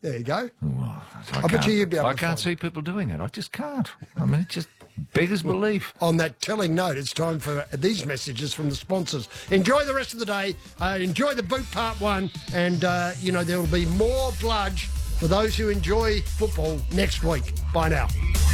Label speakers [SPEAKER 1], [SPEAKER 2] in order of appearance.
[SPEAKER 1] There you go.
[SPEAKER 2] Well,
[SPEAKER 1] I bet you'd be able
[SPEAKER 2] I
[SPEAKER 1] to
[SPEAKER 2] can't
[SPEAKER 1] find
[SPEAKER 2] see people doing it. I just can't. I mean, it just beggars belief.
[SPEAKER 1] On that telling note, it's time for these messages from the sponsors. Enjoy the rest of the day. Enjoy the boot part 1. And, there will be more Bludge for those who enjoy football next week. Bye now.